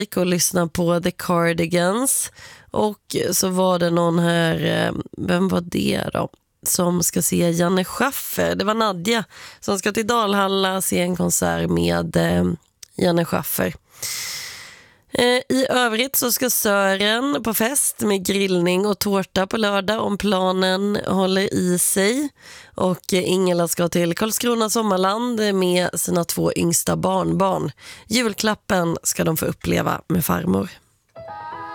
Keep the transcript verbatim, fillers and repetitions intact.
och lyssna på The Cardigans. Och så var det någon här, vem var det då? Som ska se Janne Schaffer. Det var Nadja som ska till Dalhalla se en konsert med eh, Janne Schaffer. Eh, I övrigt så ska Sören på fest med grillning och tårta på lördag om planen håller i sig. Och eh, Ingela ska till Karlskrona sommarland med sina två yngsta barnbarn. Julklappen ska de få uppleva med farmor.